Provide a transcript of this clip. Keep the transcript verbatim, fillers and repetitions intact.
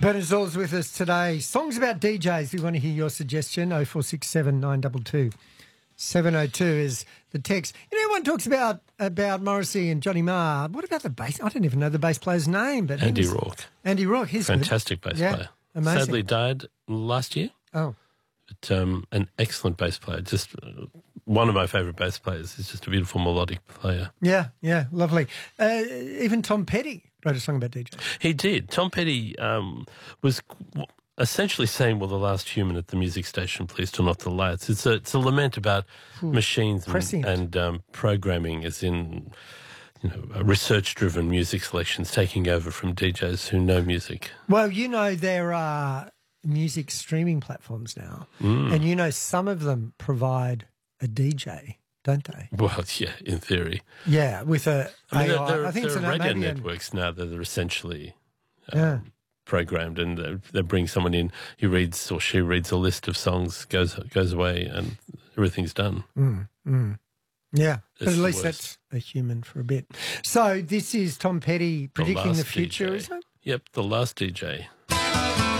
Bernard Zaw's with us today. Songs about D Js. We want to hear your suggestion. oh four six seven, nine two two, seven oh two is the text. You know, everyone talks about about Morrissey and Johnny Marr. What about the bass? I don't even know the bass player's name. But Andy was, Rourke. Andy Rourke. He's fantastic good. bass yeah, player. Amazing. Sadly died last year. Oh. But um, an excellent bass player. Just uh, one of my favourite bass players. He's just a beautiful melodic player. Yeah, yeah, lovely. Uh, even Tom Petty wrote a song about D Js. He did. Tom Petty um, was essentially saying, well, the last human at the music station, please turn off the lights. It's a, it's a lament about Ooh, machines and, and um, programming, as in, you know, research-driven music selections taking over from D Js who know music. Well, you know, there are music streaming platforms now, mm. and you know some of them provide a D J, don't they? Well, yeah, in theory. Yeah, with a I mean, A I. there, there, I think there it's are an radio maybe networks now that are essentially um, yeah. programmed, and they, they bring someone in, he reads or she reads a list of songs, goes goes away, and everything's done. Mm, mm. Yeah, but at least worst. that's a human for a bit. So this is Tom Petty predicting the, the future, D J. is it? Yep, the last D J.